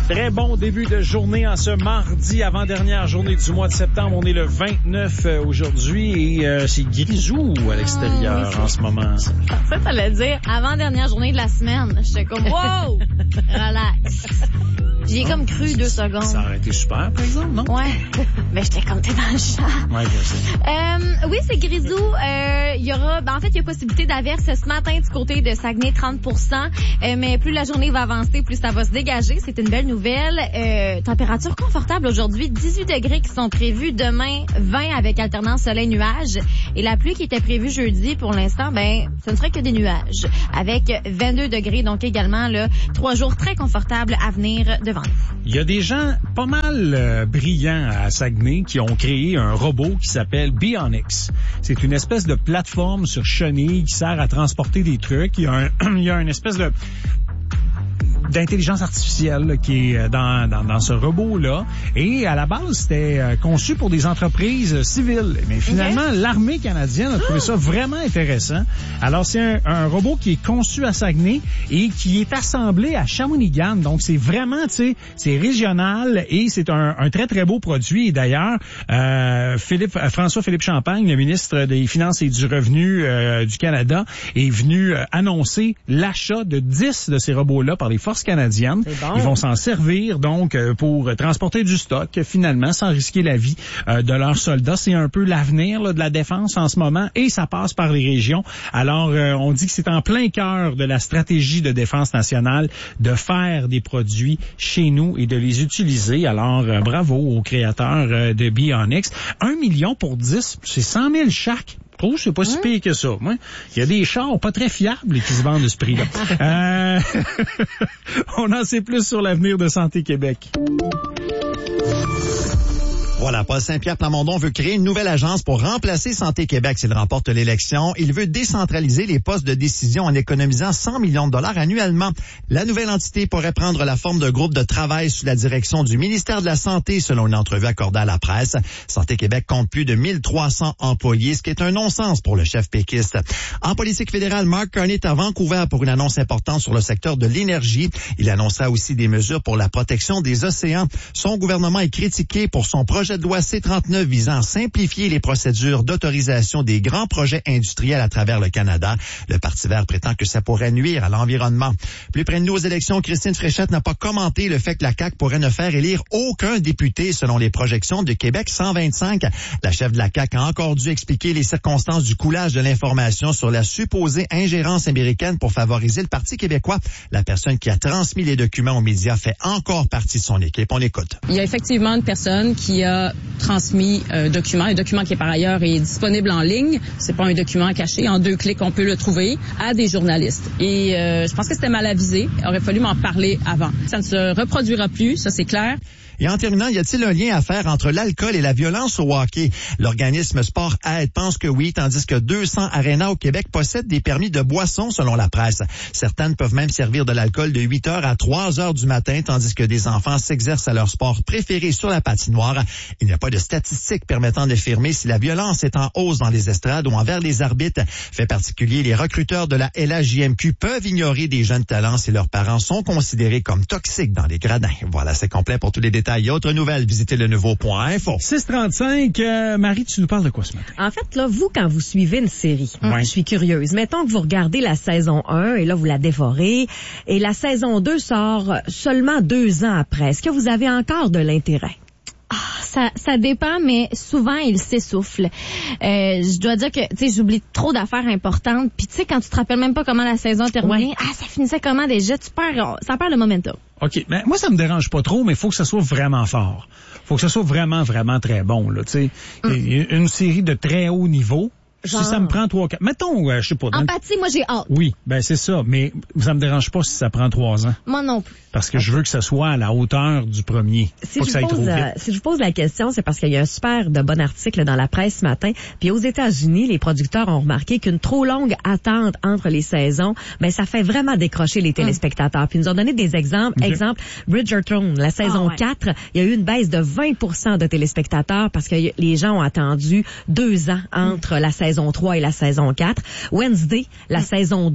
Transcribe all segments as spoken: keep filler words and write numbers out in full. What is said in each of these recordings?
Très bon début de journée en ce mardi, avant-dernière journée du mois de septembre. On est le vingt-neuf euh, aujourd'hui et euh, c'est grisou à l'extérieur oh, en ce moment. En fait, ça veut dire avant-dernière journée de la semaine. J'étais comme, wow! Relax. J'y ai comme cru deux secondes. Ça aurait été super, par exemple, non? Ouais. Mais j'étais comme, t'es dans le champ. Ouais, je sais. Euh, oui, c'est grisou. Euh, il y aura, ben, en fait, il y a possibilité d'averse ce matin du côté de Saguenay, trente pour cent. Euh, mais plus la journée va avancer, plus ça va se dégager. C'est une belle nouvelle. Euh, température confortable aujourd'hui. dix-huit degrés qui sont prévus. Demain, vingt avec alternance soleil-nuage. Et la pluie qui était prévue jeudi, pour l'instant, ben, ce ne serait que des nuages. Avec vingt-deux degrés, donc également, là, trois jours très confortables à venir devant. Il y a des gens pas mal euh, brillants à Saguenay qui ont créé un robot qui s'appelle Bionix. C'est une espèce de plateforme sur chenille qui sert à transporter des trucs. Il y a, un, il y a une espèce de d'intelligence artificielle là, qui est dans, dans, dans ce robot-là. Et à la base, c'était euh, conçu pour des entreprises euh, civiles. Mais finalement, okay. l'armée canadienne a trouvé ça vraiment intéressant. Alors, c'est un, un robot qui est conçu à Saguenay et qui est assemblé à Shawinigan. Donc, c'est vraiment, tu sais, c'est régional et c'est un, un très, très beau produit. Et d'ailleurs, euh, Philippe, euh, François-Philippe Champagne, le ministre des Finances et du Revenu euh, du Canada, est venu euh, annoncer l'achat de dix de ces robots-là par les forces canadiennes. Bon. Ils vont s'en servir donc pour transporter du stock finalement sans risquer la vie euh, de leurs soldats. C'est un peu l'avenir là, de la défense en ce moment et ça passe par les régions. Alors euh, on dit que c'est en plein cœur de la stratégie de défense nationale de faire des produits chez nous et de les utiliser. Alors euh, bravo aux créateurs euh, de Bionix. Un million pour dix, c'est cent mille chaque. Je trouve que c'est pas si pire que ça. Moi, il y a des chars pas très fiables qui se vendent de ce prix-là. euh... On en sait plus sur l'avenir de Santé Québec. Voilà, Paul Saint-Pierre Plamondon veut créer une nouvelle agence pour remplacer Santé Québec s'il remporte l'élection. Il veut décentraliser les postes de décision en économisant cent millions de dollars annuellement. La nouvelle entité pourrait prendre la forme d'un groupe de travail sous la direction du ministère de la Santé, selon une entrevue accordée à la presse. Santé Québec compte plus de mille trois cents employés, ce qui est un non-sens pour le chef péquiste. En politique fédérale, Mark Carney est à Vancouver pour une annonce importante sur le secteur de l'énergie. Il annonça aussi des mesures pour la protection des océans. Son gouvernement est critiqué pour son projet de loi C trente-neuf visant à simplifier les procédures d'autorisation des grands projets industriels à travers le Canada. Le Parti vert prétend que ça pourrait nuire à l'environnement. Plus près de nous aux élections, Christine Fréchette n'a pas commenté le fait que la C A Q pourrait ne faire élire aucun député selon les projections de Québec cent vingt-cinq. La chef de la C A Q a encore dû expliquer les circonstances du coulage de l'information sur la supposée ingérence américaine pour favoriser le Parti québécois. La personne qui a transmis les documents aux médias fait encore partie de son équipe. On écoute. Il y a effectivement une personne qui a transmis un document, un document qui par ailleurs est disponible en ligne. C'est pas un document caché. En deux clics, on peut le trouver à des journalistes. Et euh, je pense que c'était mal avisé. Il aurait fallu m'en parler avant. Ça ne se reproduira plus, ça c'est clair. Et en terminant, y a-t-il un lien à faire entre l'alcool et la violence au hockey? L'organisme Sport Aide pense que oui, tandis que deux cents arénas au Québec possèdent des permis de boisson selon la presse. Certaines peuvent même servir de l'alcool de huit heures à trois heures du matin, tandis que des enfants s'exercent à leur sport préféré sur la patinoire. Il n'y a pas de statistiques permettant d'affirmer si la violence est en hausse dans les estrades ou envers les arbitres. Fait particulier, les recruteurs de la L A J M Q peuvent ignorer des jeunes talents si leurs parents sont considérés comme toxiques dans les gradins. Voilà, c'est complet pour tous les détails. Autre nouvelle, visitez le nouveau point info. six trente-cinq, euh, Marie, tu nous parles de quoi ce matin? En fait, là, vous, quand vous suivez une série, ouais. je suis curieuse. Mettons que vous regardez la saison un et là, vous la dévorez et la saison deux sort seulement deux ans après. Est-ce que vous avez encore de l'intérêt? Ah, ça, ça dépend, mais souvent, il s'essouffle. Euh, je dois dire que, tu sais, j'oublie trop d'affaires importantes. Puis, tu sais, quand tu te rappelles même pas comment la saison a terminé, ouais. ah, ça finissait comment déjà? Tu perds, ça perd le momentum. OK. Mais moi, ça me dérange pas trop, mais il faut que ça soit vraiment fort. Faut que ça soit vraiment, vraiment très bon, là, tu sais. Mm. Une série de très haut niveau. Genre... Si ça me prend trois, quatre... Mettons, euh, je sais pas. Empathie, moi, j'ai hâte. Oui, ben c'est ça. Mais ça me dérange pas si ça prend trois ans. Moi non plus. Parce que je veux que ça soit à la hauteur du premier. Si, pas je, que ça aille pose, trop vite. euh, si je vous pose la question, c'est parce qu'il y a un super de bon article dans la presse ce matin. Puis aux États-Unis, les producteurs ont remarqué qu'une trop longue attente entre les saisons, ben ça fait vraiment décrocher les téléspectateurs. Hum. Puis ils nous ont donné des exemples. Okay. Exemple, Bridgerton, la saison oh, ouais. quatre, il y a eu une baisse de vingt pour cent de téléspectateurs parce que les gens ont attendu deux ans entre hum. la saison trois et la saison quatre. Wednesday, la hum. saison deux,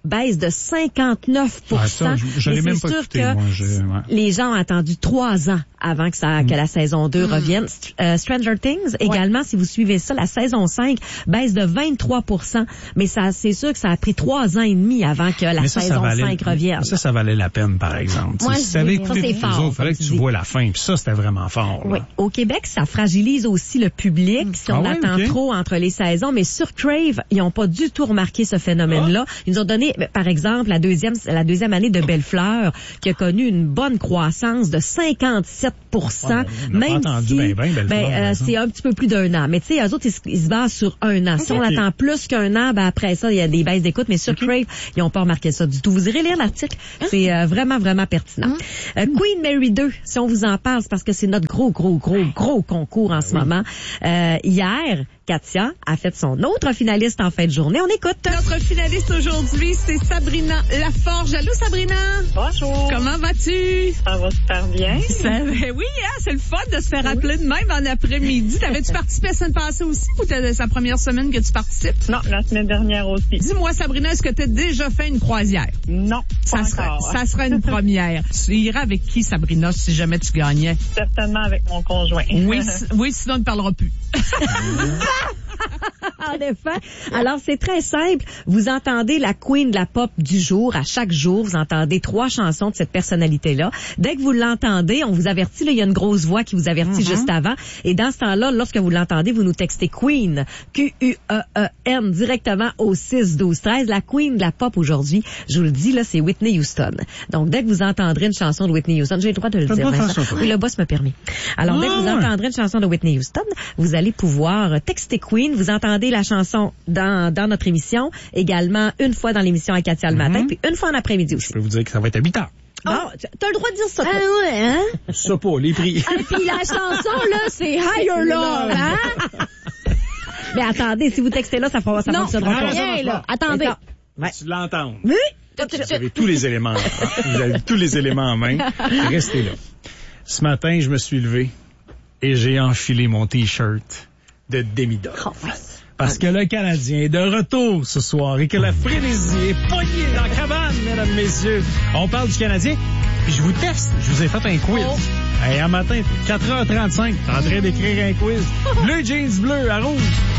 baisse de cinquante-neuf pour cent. Ouais, ça, je, je l'ai Mais même c'est pas sûr écouté, que moi. Je, ouais. les gens ont attendu trois ans avant que ça, Mm. que la saison deux mm. revienne. Euh, Stranger Things, également, ouais. si vous suivez ça, la saison cinq baisse de vingt-trois pour cent. Mais ça, c'est sûr que ça a pris trois ans et demi avant que la ça, saison ça valait, cinq revienne. Ça, ça valait la peine, par exemple. Moi, si tu avais écouté ça, c'est fort, autres, il fallait que tu vois la fin. Puis ça, c'était vraiment fort. Oui. Au Québec, ça fragilise aussi le public si on ah ouais, attend okay. trop entre les saisons. Mais sur Crave, ils n'ont pas du tout remarqué ce phénomène-là. Ils nous ont donné, par exemple, la deuxième, la deuxième année de Bellefleur, qui a connu une bonne croissance de cinquante-sept pour cent. Ouais, même pas entendu si, ben, ben, Bellefleur, ben, euh, c'est un petit peu plus d'un an. Mais tu sais, eux autres, ils, ils se basent sur un an. Okay. Si on attend plus qu'un an, ben après ça, il y a des baisses d'écoute. Mais sur okay. Crave, ils n'ont pas remarqué ça du tout. Vous irez lire l'article. C'est euh, vraiment, vraiment pertinent. Mm. Euh, Queen Mary deux, si on vous en parle, c'est parce que c'est notre gros, gros, gros, gros concours en ce oui. moment. Euh, hier, Katia a fait son autre finaliste en fin de journée. On écoute. Notre finaliste aujourd'hui, c'est Sabrina Laforge. Allô, Sabrina? Bonjour. Comment vas-tu? Ça va super bien. Ça, ben oui, hein, c'est le fun de se faire appeler de même en après-midi. T'avais-tu participé la semaine passée aussi ou c'est sa première semaine que tu participes? Non, la semaine dernière aussi. Dis-moi, Sabrina, est-ce que tu as déjà fait une croisière? Non, ça pas sera, encore. Ça sera une première. Tu irais avec qui, Sabrina, si jamais tu gagnais? Certainement avec mon conjoint. Oui, oui, sinon on ne parlera plus. En effet. Alors, c'est très simple. Vous entendez la queen de la pop du jour. À chaque jour, vous entendez trois chansons de cette personnalité-là. Dès que vous l'entendez, on vous avertit, là, il y a une grosse voix qui vous avertit mm-hmm. juste avant. Et dans ce temps-là, lorsque vous l'entendez, vous nous textez Queen, Q U E E N, directement au six douze treize. La queen de la pop aujourd'hui, je vous le dis, là, c'est Whitney Houston. Donc, dès que vous entendrez une chanson de Whitney Houston, j'ai le droit de le dire. Oui, le boss me permet. Alors, ah, dès que vous entendrez une chanson de Whitney Houston, vous allez pouvoir texter Queen. Vous entendez la chanson dans, dans notre émission, également une fois dans l'émission à Katia le matin, mm-hmm. puis une fois en après-midi aussi. Je peux vous dire que ça va être à huit heures. Bon, oh, t'as le droit de dire ça. Ah ouais, hein? Ça pas, les prix. Et puis la chanson, là, c'est Higher Love, hein? Mais attendez, si vous textez là, ça fera, ça fonctionnera pas. Rien, là. Attendez. Ouais. Tu l'entends. Oui? Vous avez tous les éléments. Vous avez tous les éléments en main. Restez là. Ce matin, je me suis levé et j'ai enfilé mon T-shirt de Demi-Doll. Oh, parce que le Canadien est de retour ce soir et que la frénésie est poignée dans la cabane, mesdames, messieurs. On parle du Canadien, puis je vous teste. Je vous ai fait un quiz. Oh. Hey, un matin, quatre heures trente-cinq, t'es en train d'écrire un quiz. Bleu jeans bleu à rouge.